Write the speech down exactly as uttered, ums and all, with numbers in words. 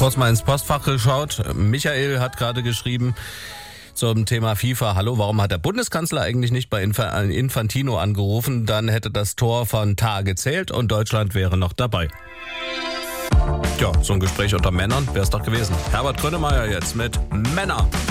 Kurz mal ins Postfach geschaut. Michael hat gerade geschrieben zum Thema FIFA. Hallo, warum hat der Bundeskanzler eigentlich nicht bei Infantino angerufen? Dann hätte das Tor von Tar gezählt und Deutschland wäre noch dabei. Tja, so ein Gespräch unter Männern wäre es doch gewesen. Herbert Grönemeyer jetzt mit Männer.